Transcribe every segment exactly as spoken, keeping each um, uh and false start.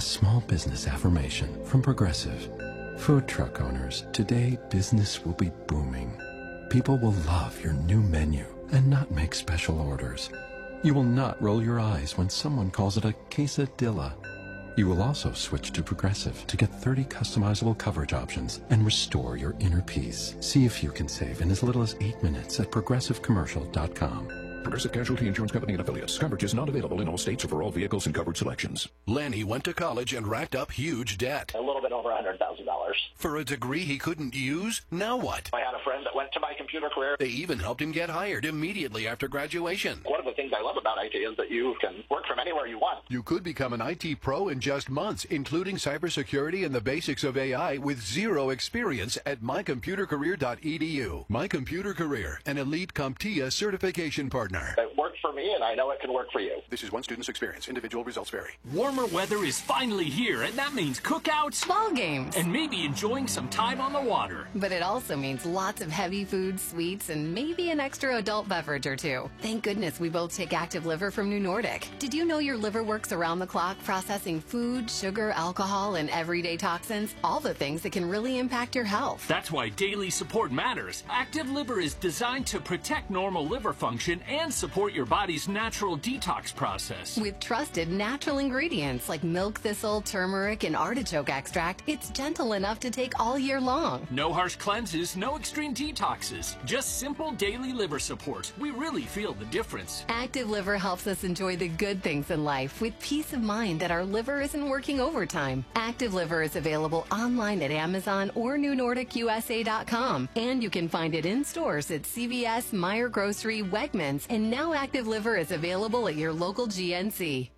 small business affirmation from Progressive. Food truck owners, today business will be booming. People will love your new menu and not make special orders. You will not roll your eyes when someone calls it a quesadilla. You will also switch to Progressive to get thirty customizable coverage options and restore your inner peace. See if you can save in as little as eight minutes at progressive commercial dot com. Progressive Casualty Insurance Company and Affiliates. Coverage is not available in all states or for all vehicles and covered selections. Lenny went to college and racked up huge debt. A little bit over one hundred thousand dollars. For a degree he couldn't use? Now what? I had a friend that went to My Computer Career. They even helped him get hired immediately after graduation. One of the things I love about I T is that you can work from anywhere you want. You could become an I T pro in just months, including cybersecurity and the basics of A I with zero experience at my computer career dot e d u. My Computer Career, an elite CompTIA certification partner. It worked for me, and I know it can work for you. This is one student's experience. Individual results vary. Warmer weather is finally here, and that means cookouts, ball games, and maybe enjoying some time on the water. But it also means lots of heavy food, sweets, and maybe an extra adult beverage or two. Thank goodness we both take Active Liver from New Nordic. Did you know your liver works around the clock processing food, sugar, alcohol, and everyday toxins? All the things that can really impact your health. That's why daily support matters. Active Liver is designed to protect normal liver function and support your body's natural detox process. With trusted natural ingredients like milk thistle, turmeric, and artichoke extract, it's gentle enough to take all year long. No harsh cleanses, no extreme detoxes. Just simple daily liver support. We really feel the difference. Active Liver helps us enjoy the good things in life with peace of mind that our liver isn't working overtime. Active Liver is available online at Amazon or new nordic u s a dot com. And you can find it in stores at C V S, Meijer Grocery, Wegmans, and now Active Liver is available at your local G N C.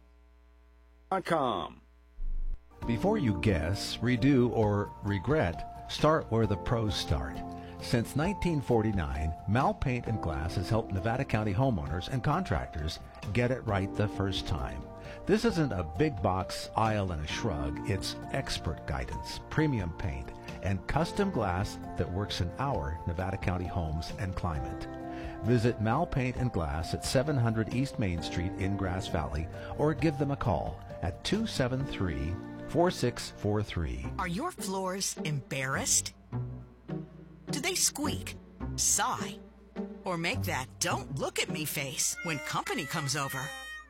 .com. Before you guess, redo, or regret, start where the pros start. Since nineteen forty-nine, Mal Paint and Glass has helped Nevada County homeowners and contractors get it right the first time. This isn't a big box aisle and a shrug. It's expert guidance, premium paint, and custom glass that works in our Nevada County homes and climate. Visit Mal Paint and Glass at seven hundred East Main Street in Grass Valley or give them a call at two seven three, four six four three. Are your floors embarrassed? Do they squeak, sigh, or make that "don't look at me" face when company comes over?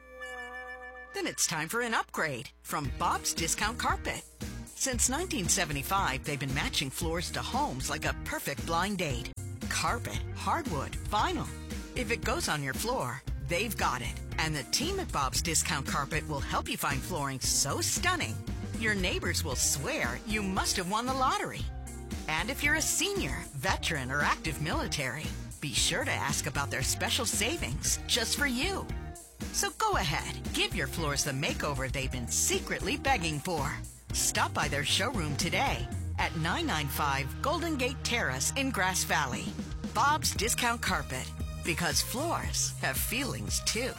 Then it's time for an upgrade from Bob's Discount Carpet. Since nineteen seventy-five, they've been matching floors to homes like a perfect blind date. Carpet, hardwood, vinyl. If it goes on your floor, they've got it. And the team at Bob's Discount Carpet will help you find flooring so stunning, your neighbors will swear you must have won the lottery. And if you're a senior, veteran, or active military, be sure to ask about their special savings just for you. So go ahead, give your floors the makeover they've been secretly begging for. Stop by their showroom today at nine ninety-five Golden Gate Terrace in Grass Valley. Bob's Discount Carpet, because floors have feelings too.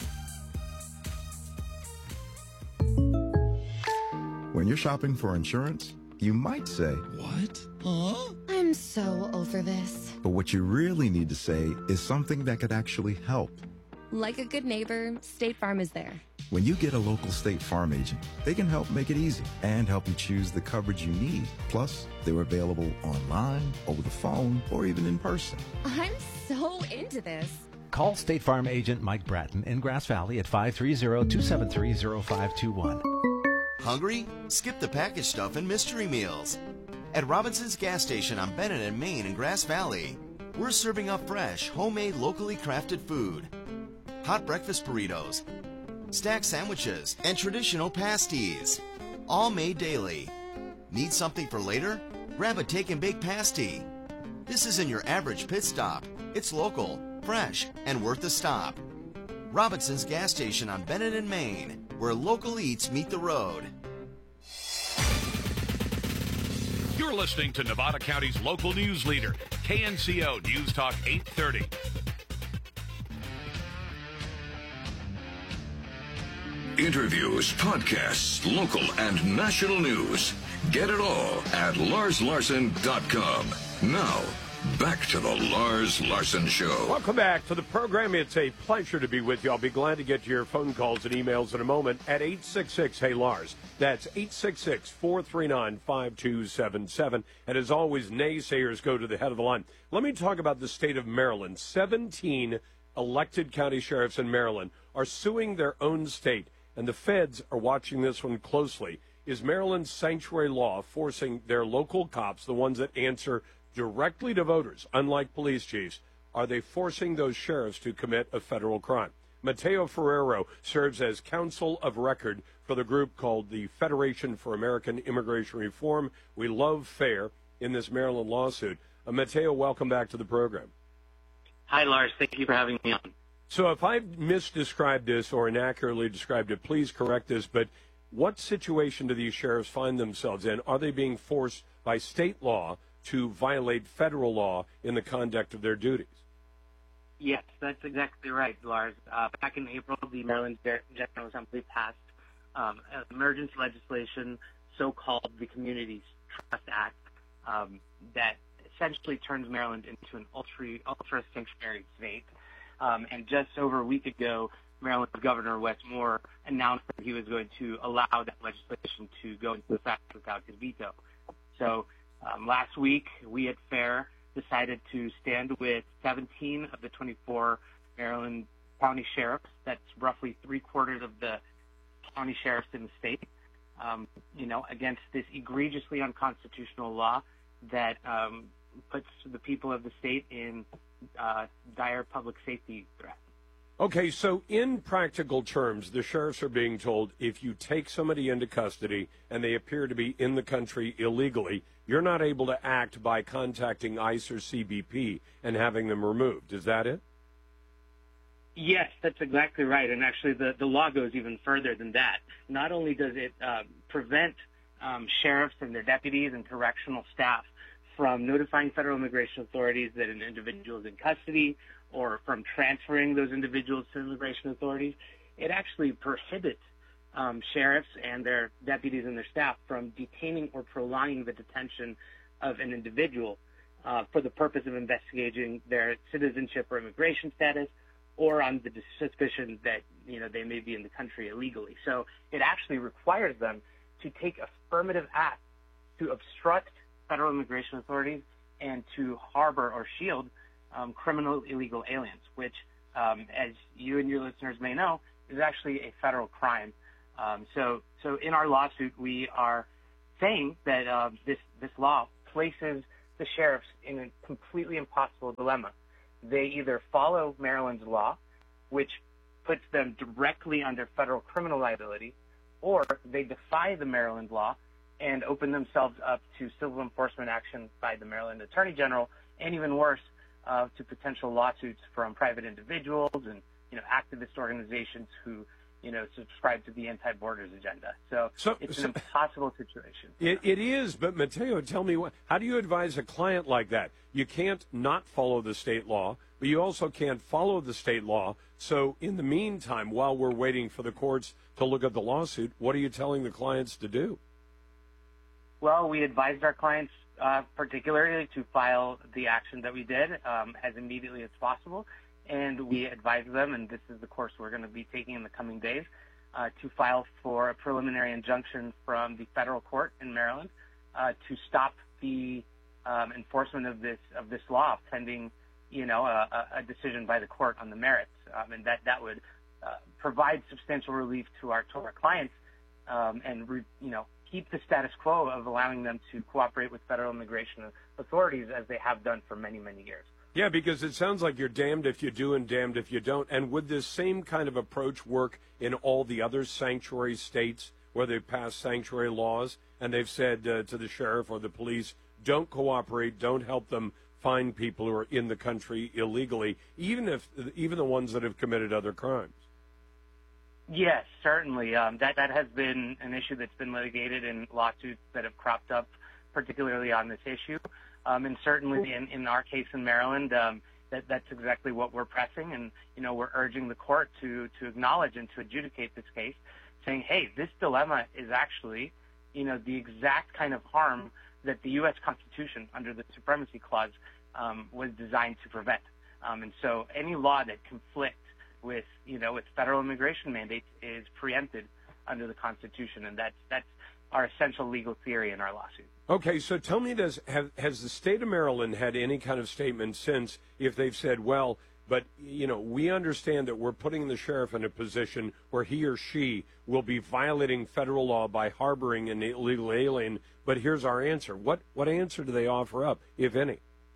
When you're shopping for insurance, you might say, "What? Huh? I'm so over this." But what you really need to say is something that could actually help. Like a good neighbor, State Farm is there. When you get a local State Farm agent, they can help make it easy and help you choose the coverage you need. Plus, they're available online, over the phone, or even in person. I'm so into this. Call State Farm agent Mike Bratton in Grass Valley at five three zero, two seven three, zero five two one. Hungry? Skip the packaged stuff and mystery meals. At Robinson's gas station on Bennett and Main in Grass Valley, we're serving up fresh, homemade, locally crafted food. Hot breakfast burritos, stack sandwiches, and traditional pasties, all made daily. Need something for later? Grab a take and bake pasty. This isn't your average pit stop. It's local, fresh, and worth the stop. Robinson's gas station on Bennett and Main, where local eats meet the road. You're listening to Nevada County's local news leader, K N C O News Talk eight thirty. Interviews, podcasts, local and national news. Get it all at lars larson dot com. Now, Back to the Lars Larson Show. Welcome back to the program. It's a pleasure to be with you. I'll be glad to get to your phone calls and emails in a moment at eight six six, hey Lars. That's eight six six, four three nine, five two seven seven. And as always, naysayers go to the head of the line. Let me talk about the state of Maryland. seventeen elected county sheriffs in Maryland are suing their own state, and the feds are watching this one closely. Is Maryland's sanctuary law forcing their local cops, the ones that answer directly to voters, unlike police chiefs, are they forcing those sheriffs to commit a federal crime? Mateo Ferrero serves as counsel of record for the group called the Federation for American Immigration Reform. We love FAIR in this Maryland lawsuit. Uh, Mateo, welcome back to the program. Hi, Lars. Thank you for having me on. So if I've misdescribed this or inaccurately described it, please correct this, but what situation do these sheriffs find themselves in? Are they being forced by state law to violate federal law in the conduct of their duties? Yes, that's exactly right, Lars. Uh, back in April, the Maryland General Assembly passed um, emergency legislation, so-called the Communities Trust Act, um, that essentially turns Maryland into an ultra, ultra-sanctuary state. Um, and just over a week ago, Maryland Governor Wes Moore announced that he was going to allow that legislation to go into effect without his veto. So Um, last week, we at FAIR decided to stand with seventeen of the twenty-four Maryland county sheriffs. That's roughly three-quarters of the county sheriffs in the state, um, you know, against this egregiously unconstitutional law that um, puts the people of the state in uh, dire public safety threat. Okay, so in practical terms, the sheriffs are being told if you take somebody into custody and they appear to be in the country illegally, you're not able to act by contacting ICE or C B P and having them removed. Is that it? Yes, that's exactly right. And actually, the, the law goes even further than that. Not only does it uh, prevent um, sheriffs and their deputies and correctional staff from notifying federal immigration authorities that an individual is in custody or from transferring those individuals to immigration authorities, it actually prohibits um, sheriffs and their deputies and their staff from detaining or prolonging the detention of an individual uh, for the purpose of investigating their citizenship or immigration status, or on the suspicion that, you know, they may be in the country illegally. So it actually requires them to take affirmative acts to obstruct federal immigration authorities and to harbor or shield um, criminal illegal aliens, which, um, as you and your listeners may know, is actually a federal crime. Um, so, so in our lawsuit, we are saying that uh, this this law places the sheriffs in a completely impossible dilemma. They either follow Maryland's law, which puts them directly under federal criminal liability, or they defy the Maryland law and open themselves up to civil enforcement action by the Maryland Attorney General, and even worse, uh, to potential lawsuits from private individuals and, you know, activist organizations who, you know, subscribe to the anti-borders agenda. So, so it's an so, impossible situation. It, it is, but Mateo, tell me, what, how do you advise a client like that? You can't not follow the state law, but you also can't follow the state law. So in the meantime, while we're waiting for the courts to look at the lawsuit, what are you telling the clients to do? Well, we advised our clients uh, particularly to file the action that we did um, as immediately as possible. And we advised them, and this is the course we're going to be taking in the coming days, uh, to file for a preliminary injunction from the federal court in Maryland uh, to stop the um, enforcement of this of this law pending, you know, a, a decision by the court on the merits, um, and that that would uh, provide substantial relief to our to our clients, um, and re, you know, keep the status quo of allowing them to cooperate with federal immigration authorities as they have done for many many years. Yeah, because it sounds like you're damned if you do and damned if you don't. And would this same kind of approach work in all the other sanctuary states where they've passed sanctuary laws and they've said uh, to the sheriff or the police, don't cooperate, don't help them find people who are in the country illegally, even if even the ones that have committed other crimes? Yes, certainly. Um, that, that has been an issue that's been litigated in lawsuits that have cropped up, particularly on this issue. Um, and certainly in, in our case in Maryland, um, that, that's exactly what we're pressing. And, you know, we're urging the court to, to acknowledge and to adjudicate this case, saying, hey, this dilemma is actually, you know, the exact kind of harm that the U S Constitution under the Supremacy Clause um, was designed to prevent. Um, and so any law that conflicts with, you know, with federal immigration mandates is preempted under the Constitution, and that's that's our essential legal theory in our lawsuit. Okay, so tell me this: have, has the state of Maryland had any kind of statement since, if they've said, well, but, you know, we understand that we're putting the sheriff in a position where he or she will be violating federal law by harboring an illegal alien, but here's our answer. What what answer do they offer up, if any?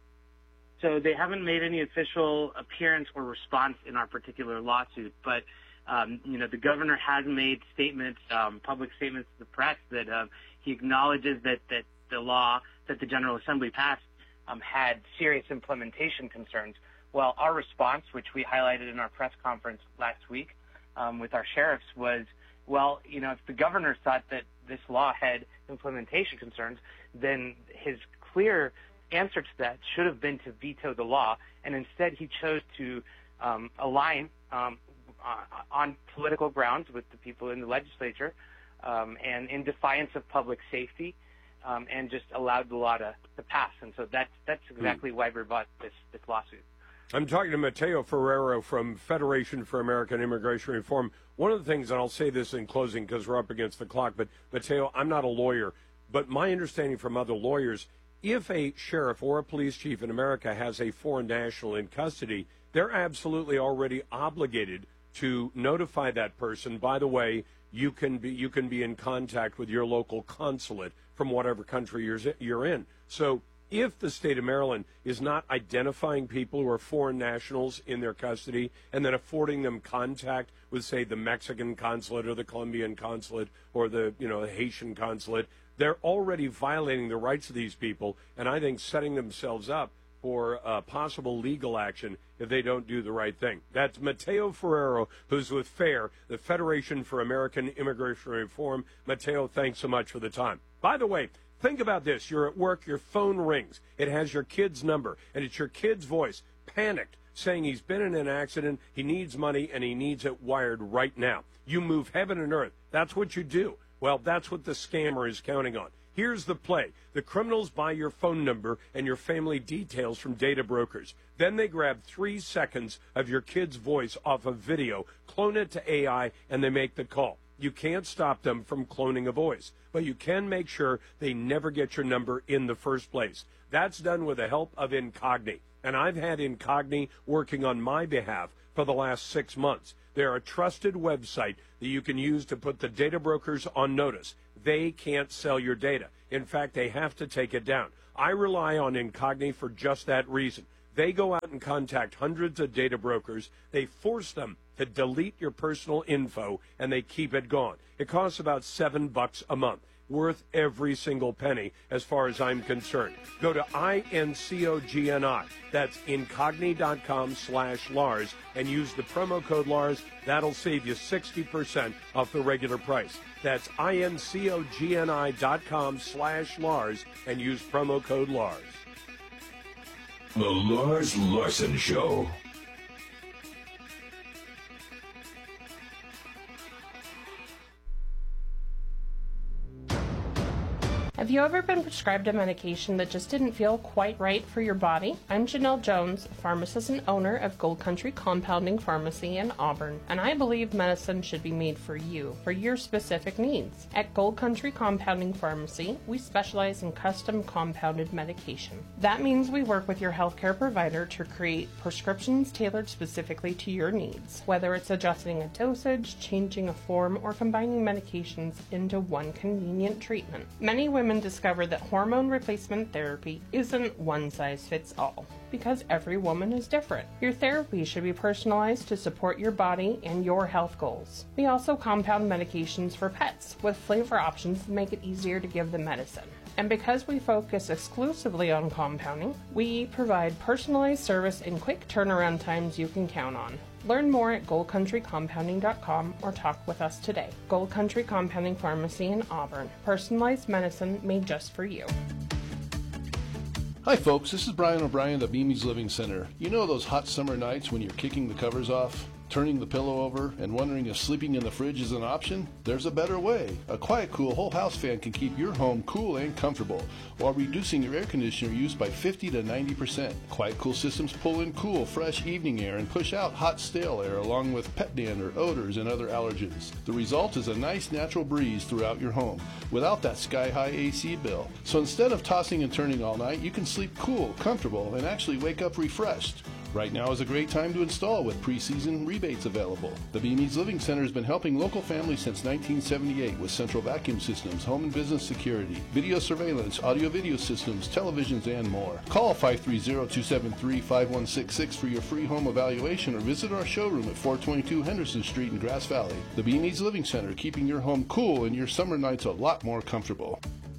So they haven't made any official appearance or response in our particular lawsuit, but, um, you know, the governor has made statements, um, public statements to the press that um, he acknowledges that, that the law that the General Assembly passed um, had serious implementation concerns. Well, our response, which we highlighted in our press conference last week um, with our sheriffs, was, well, you know, if the governor thought that this law had implementation concerns, then his clear answer to that should have been to veto the law, and instead he chose to um, align um, uh, on political grounds with the people in the legislature um, and in defiance of public safety, um, and just allowed the law to, to pass. And so that's, that's exactly why we brought this, this lawsuit. I'm talking to Mateo Ferrero from Federation for American Immigration Reform. One of the things, and I'll say this in closing because we're up against the clock, but Mateo, I'm not a lawyer, but my understanding from other lawyers, if a sheriff or a police chief in America has a foreign national in custody, they're absolutely already obligated to notify that person. By the way, you can be you can be in contact with your local consulate from whatever country you're you're in. So if the state of Maryland is not identifying people who are foreign nationals in their custody and then affording them contact with, say, the Mexican consulate or the Colombian consulate or the, you know, the Haitian consulate, they're already violating the rights of these people, and I think setting themselves up for uh, possible legal action if they don't do the right thing. That's Mateo Ferrero, who's with FAIR, the Federation for American Immigration Reform. Mateo, thanks so much for the time. By the way, think about this. You're at work, your phone rings. It has your kid's number, and it's your kid's voice, panicked, saying he's been in an accident, he needs money, and he needs it wired right now. You move heaven and earth. That's what you do. Well, that's what the scammer is counting on. Here's the play. The criminals buy your phone number and your family details from data brokers. Then they grab three seconds of your kid's voice off of video, clone it to A I, and they make the call. You can't stop them from cloning a voice, but you can make sure they never get your number in the first place. That's done with the help of Incogni, and I've had Incogni working on my behalf for the last six months. They're a trusted website that you can use to put the data brokers on notice. They can't sell your data. In fact, they have to take it down. I rely on Incogni for just that reason. They go out and contact hundreds of data brokers. They force them to delete your personal info, and they keep it gone. It costs about seven bucks a month. Worth every single penny as far as I'm concerned. Go to I N C O G N I. That's incogni.com slash Lars and use the promo code Lars. That'll save you sixty percent off the regular price. That's I N C O G N I.com slash Lars and use promo code Lars. The Lars Larson Show. Have you ever been prescribed a medication that just didn't feel quite right for your body? I'm Janelle Jones, pharmacist and owner of Gold Country Compounding Pharmacy in Auburn, and I believe medicine should be made for you, for your specific needs. At Gold Country Compounding Pharmacy, we specialize in custom compounded medication. That means we work with your healthcare provider to create prescriptions tailored specifically to your needs, whether it's adjusting a dosage, changing a form, or combining medications into one convenient treatment. Many women discover that hormone replacement therapy isn't one size fits all, because every woman is different. Your therapy should be personalized to support your body and your health goals. We also compound medications for pets with flavor options that make it easier to give them medicine. And because we focus exclusively on compounding, we provide personalized service and quick turnaround times you can count on. Learn more at gold country compounding dot com or talk with us today. Gold Country Compounding Pharmacy in Auburn. Personalized medicine made just for you. Hi folks, this is Brian O'Brien of Mimi's Living Center. You know those hot summer nights when you're kicking the covers off? Turning the pillow over and wondering if sleeping in the fridge is an option? There's a better way. A Quiet Cool whole house fan can keep your home cool and comfortable while reducing your air conditioner use by fifty to ninety percent. Quiet Cool systems pull in cool, fresh evening air and push out hot, stale air along with pet dander, odors, and other allergens. The result is a nice natural breeze throughout your home without that sky-high A C bill. So instead of tossing and turning all night, you can sleep cool, comfortable, and actually wake up refreshed. Right now is a great time to install with pre-season rebates available. The Beamies Living Center has been helping local families since nineteen seventy-eight with central vacuum systems, home and business security, video surveillance, audio-video systems, televisions, and more. Call five three zero, two seven three, five one six six for your free home evaluation or visit our showroom at four twenty-two Henderson Street in Grass Valley. The Beamies Living Center, keeping your home cool and your summer nights a lot more comfortable.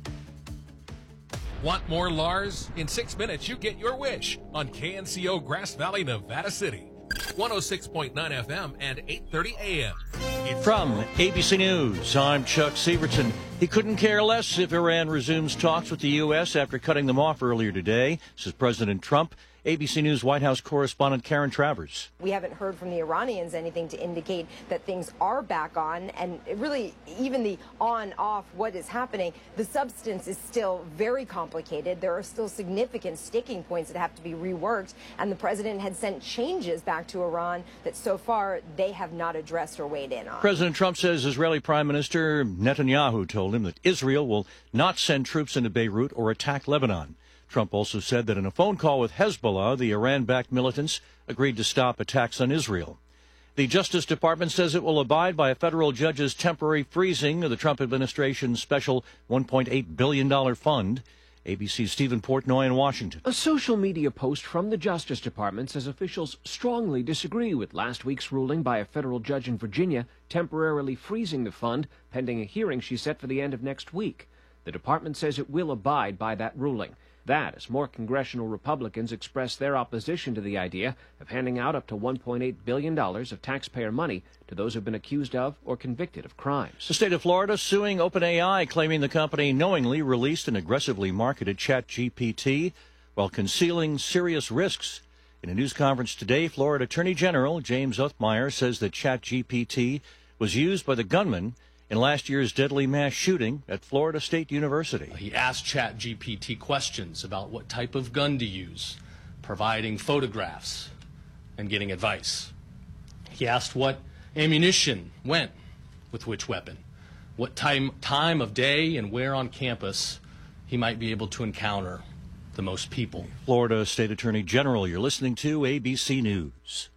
Want more Lars? In six minutes, you get your wish on K N C O Grass Valley, Nevada City. one oh six point nine F M and eight thirty A M. It's From A B C News, I'm Chuck Severson. He couldn't care less if Iran resumes talks with the U S after cutting them off earlier today, says President Trump. A B C News White House correspondent Karen Travers. We haven't heard from the Iranians anything to indicate that things are back on, and really even the on-off, what is happening, the substance is still very complicated. There are still significant sticking points that have to be reworked, and the president had sent changes back to Iran that so far they have not addressed or weighed in on. President Trump says Israeli Prime Minister Netanyahu told him that Israel will not send troops into Beirut or attack Lebanon. Trump also said that in a phone call with Hezbollah, the Iran-backed militants agreed to stop attacks on Israel. The Justice Department says it will abide by a federal judge's temporary freezing of the Trump administration's special one point eight billion dollars fund. A B C's Stephen Portnoy in Washington. A social media post from the Justice Department says officials strongly disagree with last week's ruling by a federal judge in Virginia temporarily freezing the fund pending a hearing she set for the end of next week. The department says it will abide by that ruling. That as more congressional Republicans express their opposition to the idea of handing out up to one point eight billion dollars of taxpayer money to those who have been accused of or convicted of crimes. The state of Florida suing OpenAI, claiming the company knowingly released and aggressively marketed ChatGPT while concealing serious risks. In a news conference today, Florida Attorney General James Othmeyer says that ChatGPT was used by the gunman in last year's deadly mass shooting at Florida State University. He asked ChatGPT questions about what type of gun to use, providing photographs and getting advice. He asked what ammunition went with which weapon, what time, time of day and where on campus he might be able to encounter the most people. Florida State Attorney General, you're listening to A B C News.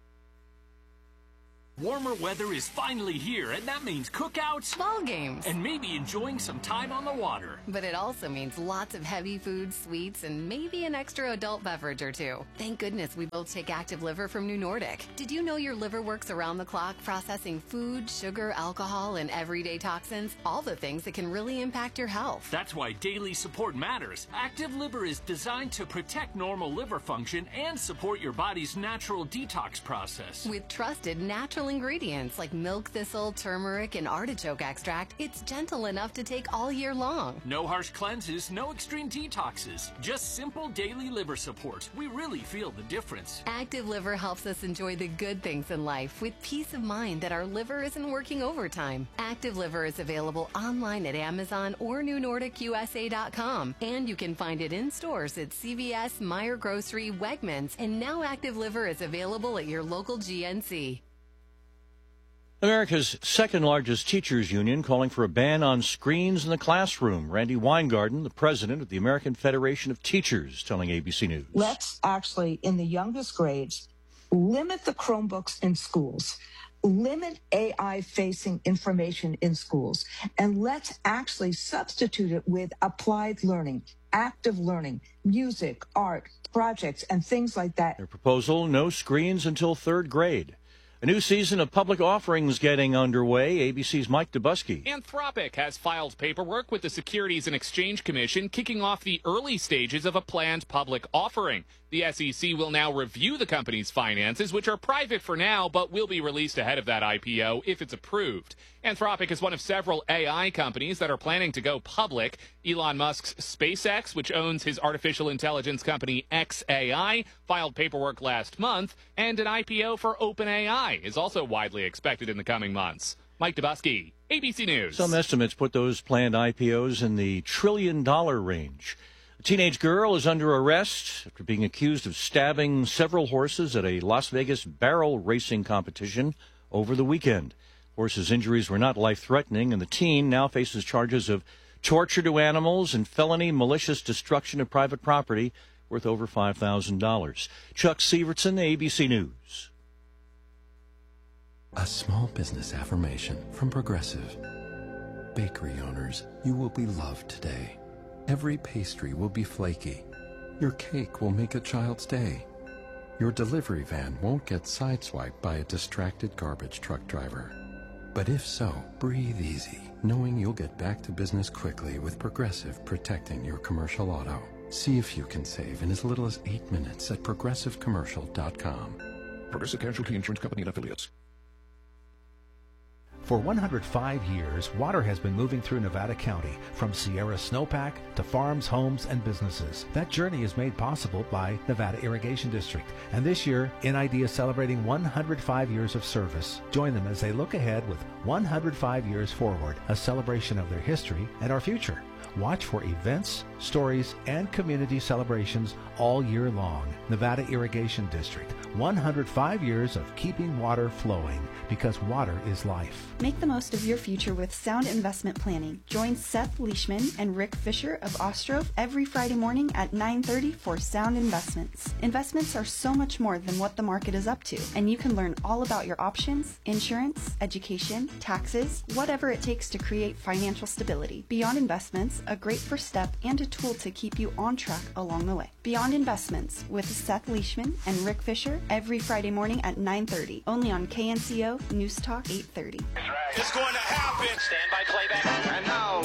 Warmer weather is finally here, and that means cookouts, ball games, and maybe enjoying some time on the water. But it also means lots of heavy food, sweets, and maybe an extra adult beverage or two. Thank goodness we both take Active Liver from New Nordic. Did you know your liver works around the clock processing food, sugar, alcohol, and everyday toxins? All the things that can really impact your health. That's why daily support matters. Active Liver is designed to protect normal liver function and support your body's natural detox process. With trusted natural ingredients like milk thistle, turmeric, and artichoke extract, it's gentle enough to take all year long. No harsh cleanses, no extreme detoxes, just simple daily liver support. We really feel the difference. Active Liver helps us enjoy the good things in life with peace of mind that our liver isn't working overtime. Active Liver is available online at Amazon or New Nordic U S A dot com, and you can find it in stores at C V S, Meijer Grocery, Wegmans, and now Active Liver is available at your local G N C. America's second-largest teachers union calling for a ban on screens in the classroom. Randy Weingarten, the president of the American Federation of Teachers, telling A B C News. Let's actually, in the youngest grades, limit the Chromebooks in schools, limit A I-facing information in schools, and let's actually substitute it with applied learning, active learning, music, art, projects, and things like that. Their proposal, no screens until third grade. A new season of public offerings getting underway. A B C's Mike Dubusky. Anthropic has filed paperwork with the Securities and Exchange Commission, kicking off the early stages of a planned public offering. The S E C will now review the company's finances, which are private for now, but will be released ahead of that I P O if it's approved. Anthropic is one of several A I companies that are planning to go public. Elon Musk's SpaceX, which owns his artificial intelligence company X A I, filed paperwork last month, and an I P O for OpenAI is also widely expected in the coming months. Mike Dubusky, A B C News. Some estimates put those planned I P Os in the trillion-dollar range. A teenage girl is under arrest after being accused of stabbing several horses at a Las Vegas barrel racing competition over the weekend. Horse's injuries were not life-threatening, and the teen now faces charges of torture to animals and felony malicious destruction of private property worth over five thousand dollars. Chuck Severson, A B C News. A small business affirmation from Progressive. Bakery owners, you will be loved today. Every pastry will be flaky. Your cake will make a child's day. Your delivery van won't get sideswiped by a distracted garbage truck driver. But if so, breathe easy, knowing you'll get back to business quickly with Progressive protecting your commercial auto. See if you can save in as little as eight minutes at progressive commercial dot com. Progressive Casualty Insurance Company and Affiliates. For one hundred five years, water has been moving through Nevada County, from Sierra Snowpack to farms, homes, and businesses. That journey is made possible by Nevada Irrigation District. And this year, N I D is celebrating one hundred five years of service. Join them as they look ahead with one hundred five years forward, a celebration of their history and our future. Watch for events, stories, and community celebrations all year long. Nevada Irrigation District, one hundred five years of keeping water flowing, because water is life. Make the most of your future with sound investment planning. Join Seth Leishman and Rick Fisher of Ostrov every Friday morning at nine thirty for Sound Investments. Investments are so much more than what the market is up to, and you can learn all about your options, insurance, education, taxes, whatever it takes to create financial stability. Beyond Investments, a great first step and a tool to keep you on track along the way. Beyond Investments with Seth Leishman and Rick Fisher every Friday morning at nine thirty, only on K N C O News Talk eight thirty. It's going to happen. Stand by playback. And now,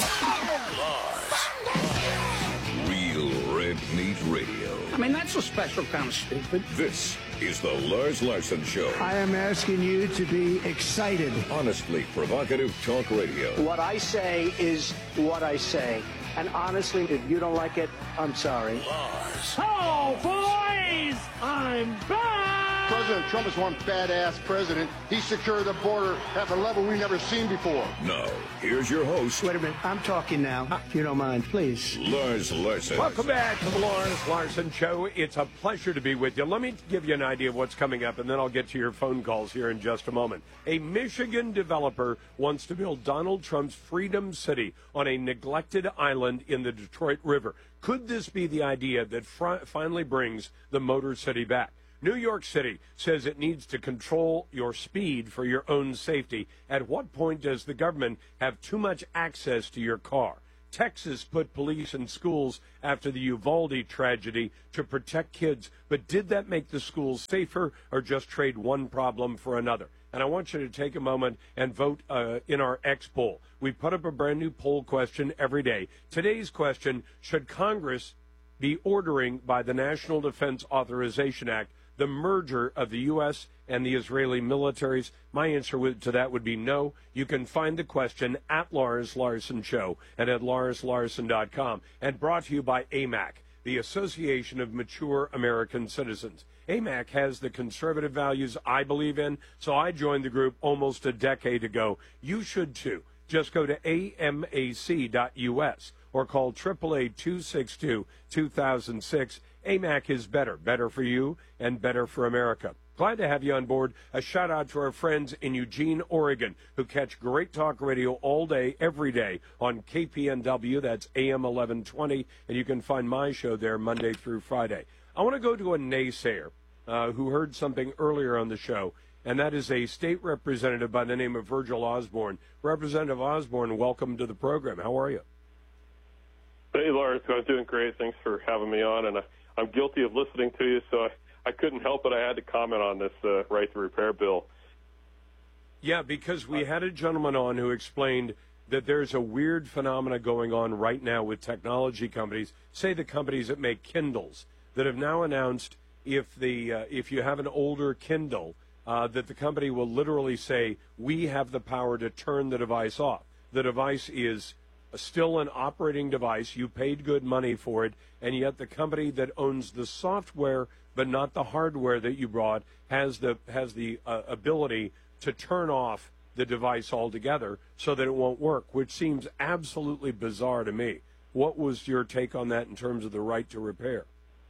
Lars. Real Red Meat Radio. I mean, that's a special kind of stupid. This is the Lars Larson Show. I am asking you to be excited. Honestly provocative talk radio. What I say is what I say. And honestly, if you don't like it, I'm sorry. Lars. Oh, boys! I'm back! President Trump is one badass president. He secured the border at a level we've never seen before. Now, here's your host. Wait a minute. I'm talking now, if you don't mind, please. Lars Larson. Welcome back to the Lars Larson Show. It's a pleasure to be with you. Let me give you an idea of what's coming up, and then I'll get to your phone calls here in just a moment. A Michigan developer wants to build Donald Trump's Freedom City on a neglected island in the Detroit River. Could this be the idea that fr- finally brings the Motor City back? New York City says it needs to control your speed for your own safety. At what point does the government have too much access to your car? Texas put police in schools after the Uvalde tragedy to protect kids. But did that make the schools safer or just trade one problem for another? And I want you to take a moment and vote uh, in our X poll. We put up a brand new poll question every day. Today's question, should Congress be ordering by the National Defense Authorization Act the merger of the U S and the Israeli militaries? My answer to that would be no. You can find the question at Lars Larson Show and at lars larson dot com. And brought to you by A M A C, the Association of Mature American Citizens. A M A C has the conservative values I believe in, so I joined the group almost a decade ago. You should too. Just go to A M A C dot U S or call triple A two six two, two thousand six. A M A C is better, better for you and better for America. Glad to have you on board. A shout out to our friends in Eugene, Oregon, who catch great talk radio all day, every day on K P N W. That's A M eleven twenty, and you can find my show there Monday through Friday. I want to go to a naysayer uh, who heard something earlier on the show, and that is a state representative by the name of Virgil Osborne. Representative Osborne, welcome to the program. How are you? Hey, Lars. I'm doing great. Thanks for having me on, and I I'm guilty of listening to you, so I, I couldn't help it. I had to comment on this uh, right to repair bill. Yeah, because we had a gentleman on who explained that there's a weird phenomena going on right now with technology companies, say the companies that make Kindles, that have now announced if the uh, if you have an older Kindle, uh, that the company will literally say, we have the power to turn the device off. The device is still an operating device. You paid good money for it, and yet the company that owns the software but not the hardware that you brought has the has the uh, ability to turn off the device altogether so that it won't work, which seems absolutely bizarre to me. What was your take on that in terms of the right to repair?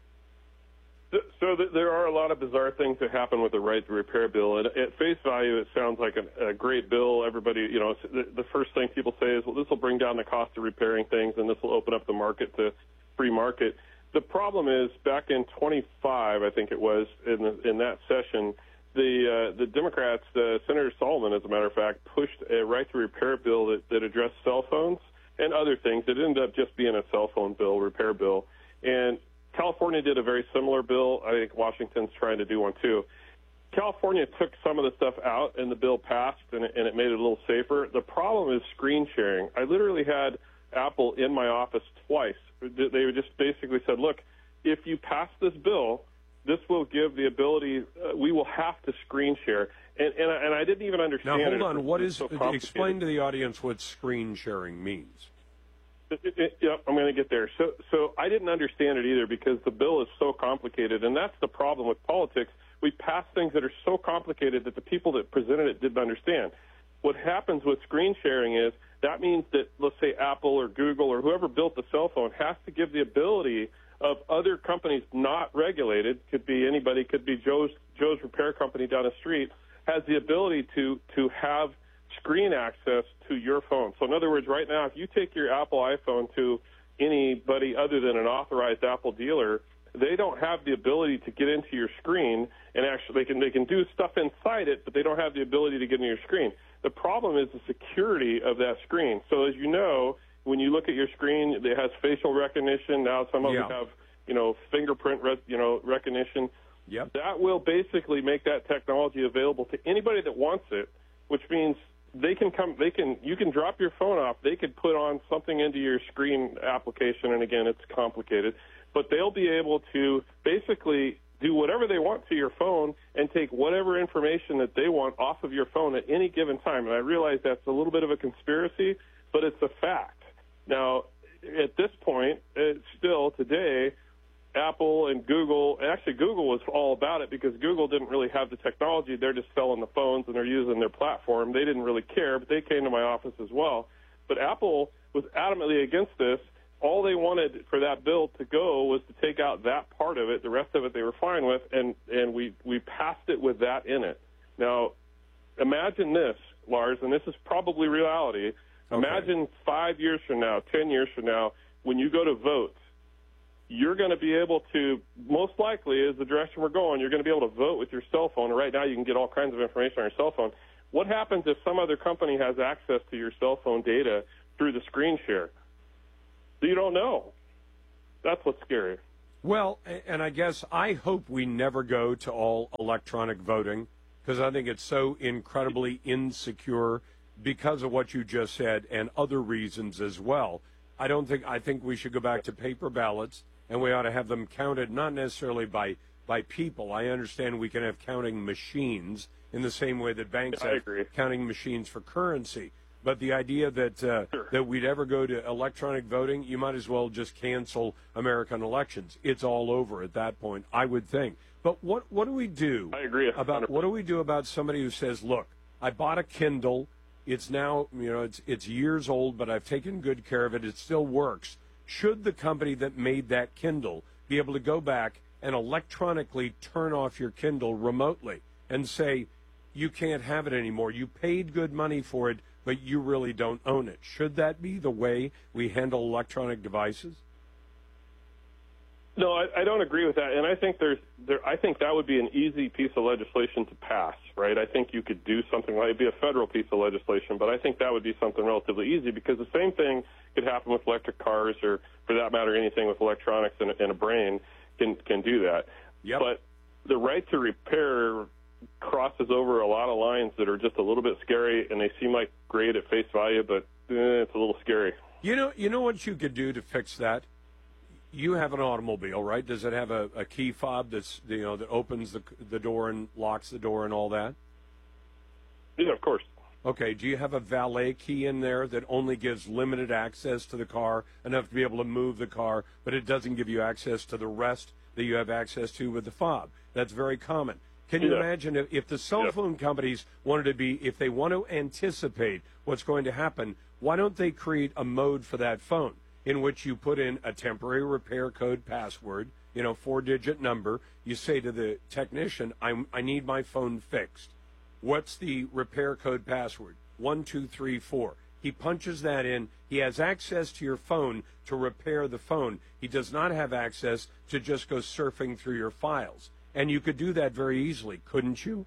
So there are a lot of bizarre things that happen with the right to repair bill. And at face value, it sounds like a, a great bill. Everybody, you know, the, the first thing people say is, well, this will bring down the cost of repairing things, and this will open up the market to free market. The problem is, back in twenty-five, I think it was, in, the, in that session, the uh, the Democrats, uh, Senator Solomon, as a matter of fact, pushed a right to repair bill that, that addressed cell phones and other things. It ended up just being a cell phone bill, repair bill. And California did a very similar bill. I think Washington's trying to do one, too. California took some of the stuff out, and the bill passed, and it, and it made it a little safer. The problem is screen sharing. I literally had Apple in my office twice. They just basically said, look, if you pass this bill, this will give the ability, uh, we will have to screen share. And, and, and I didn't even understand Now, hold it. on. What is, so explain to the audience what screen sharing means. It, it, it, yeah, I'm going to get there. So, so I didn't understand it either because the bill is so complicated, and that's the problem with politics. We pass things that are so complicated that the people that presented it didn't understand. What happens with screen sharing is that means that, let's say, Apple or Google or whoever built the cell phone has to give the ability of other companies not regulated, could be anybody, could be Joe's, Joe's repair company down the street, has the ability to, to have screen access to your phone. So in other words, right now, if you take your Apple iPhone to anybody other than an authorized Apple dealer, they don't have the ability to get into your screen, and actually they can they can do stuff inside it, but they don't have the ability to get into your screen. The problem is the security of that screen. So as you know, when you look at your screen, it has facial recognition. Now some of yeah. them have, you know, fingerprint, re- you know, recognition. Yep. That will basically make that technology available to anybody that wants it, which means they can come, they can, you can drop your phone off. They could put on something into your screen application, and again, it's complicated, but they'll be able to basically do whatever they want to your phone and take whatever information that they want off of your phone at any given time. And I realize that's a little bit of a conspiracy, but it's a fact. Now, at this point, it's still today, Apple and Google, actually Google was all about it because Google didn't really have the technology. They're just selling the phones and they're using their platform. They didn't really care, but they came to my office as well. But Apple was adamantly against this. All they wanted for that bill to go was to take out that part of it. The rest of it they were fine with, and, and we, we passed it with that in it. Now, imagine this, Lars, and this is probably reality. Okay. Imagine five years from now, ten years from now, when you go to vote, you're going to be able to, most likely, is the direction we're going, you're going to be able to vote with your cell phone. Right now, you can get all kinds of information on your cell phone. What happens if some other company has access to your cell phone data through the screen share? You don't know. That's what's scary. Well, and I guess I hope we never go to all electronic voting because I think it's so incredibly insecure because of what you just said and other reasons as well. I don't think, I think we should go back to paper ballots, and we ought to have them counted not necessarily by, by people. I understand we can have counting machines in the same way that banks I have agree. counting machines for currency. But the idea that uh, sure. that we'd ever go to electronic voting, you might as well just cancel American elections. It's all over at that point, I would think. But what what do we do? I agree about what do we do about somebody who says, "Look, I bought a Kindle. It's now you know it's it's years old, but I've taken good care of it. It still works." Should the company that made that Kindle be able to go back and electronically turn off your Kindle remotely and say, "You can't have it anymore. You paid good money for it, but you really don't own it"? Should that be the way we handle electronic devices? No, I, I don't agree with that, and I think there's there. I think that would be an easy piece of legislation to pass, right? I think you could do something like it'd be a federal piece of legislation, but I think that would be something relatively easy because the same thing could happen with electric cars, or for that matter, anything with electronics and, and a brain can can do that. Yep. But the right to repair crosses over a lot of lines that are just a little bit scary, and they seem like great at face value, but eh, it's a little scary. You know, you know what you could do to fix that? You have an automobile, right? Does it have a, a key fob that's, you know, that opens the the door and locks the door and all that? Yeah, of course. Okay. Do you have a valet key in there that only gives limited access to the car, enough to be able to move the car, but it doesn't give you access to the rest that you have access to with the fob? That's very common. Can you Yeah. imagine if, if the cell Yeah. phone companies wanted to be, if they want to anticipate what's going to happen, why don't they create a mode for that phone in which you put in a temporary repair code password, you know, four-digit number. You say to the technician, I'm, I need my phone fixed. What's the repair code password? One, two, three, four. He punches that in. He has access to your phone to repair the phone. He does not have access to just go surfing through your files. And you could do that very easily, couldn't you?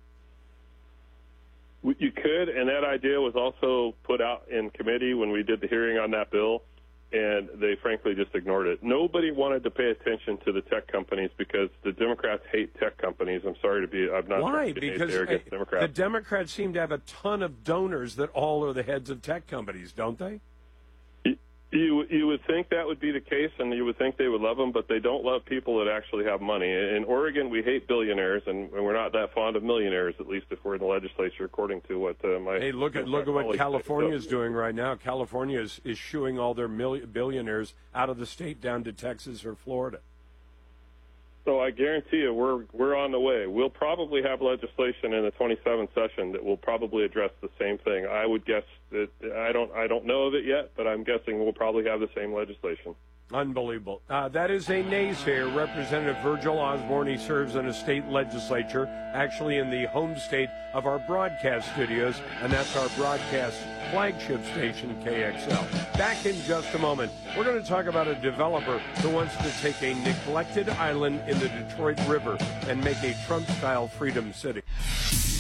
You could, and that idea was also put out in committee when we did the hearing on that bill, and they frankly just ignored it. Nobody wanted to pay attention to the tech companies because the Democrats hate tech companies. I'm sorry to be, I'm not Why? trying to be Because there against uh, Democrats. the Democrats seem to have a ton of donors that all are the heads of tech companies, don't they? You you would think that would be the case, and you would think they would love them, but they don't love people that actually have money. In Oregon, we hate billionaires, and we're not that fond of millionaires, at least if we're in the legislature, according to what uh, my Hey, look at look at what California is doing right now. California is, is shooing all their mil- billionaires out of the state down to Texas or Florida. So I guarantee you, we're we're on the way. We'll probably have legislation in the twenty-seventh session that will probably address the same thing. I would guess that I don't I don't know of it yet, but I'm guessing we'll probably have the same legislation. Unbelievable. Uh, that is a naysayer, Representative Virgil Osborne. He serves in a state legislature, actually in the home state of our broadcast studios, and that's our broadcast flagship station, K X L. Back in just a moment, we're going to talk about a developer who wants to take a neglected island in the Detroit River and make a Trump-style freedom city.